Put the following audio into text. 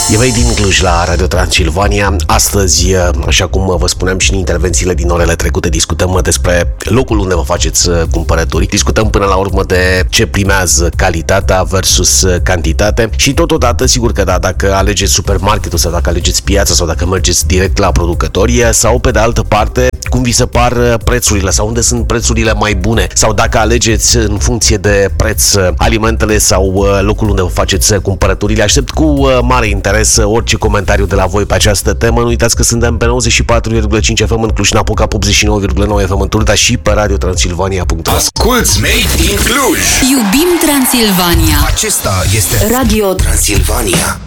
Evei din Cluj la Radio Transilvania. Astăzi, așa cum vă spuneam și în intervențiile din orele trecute, discutăm despre locul unde vă faceți cumpărături. Discutăm până la urmă de ce primează calitatea versus cantitate și totodată, sigur că da, dacă alegeți supermarketul sau dacă alegeți piața sau dacă mergeți direct la producători sau pe de altă parte, cum vi se par prețurile sau unde sunt prețurile mai bune sau dacă alegeți în funcție de preț alimentele sau locul unde vă faceți cumpărăturile. Aștept cu mare interes orice comentariu de la voi pe această temă. Nu uitați că suntem pe 94,5 FM în Cluj-Napoca, 89,9 FM în Turda și pe radiotransilvania.ro. Asculți Made in Cluj! Iubim Transilvania! Acesta este Radio Transilvania.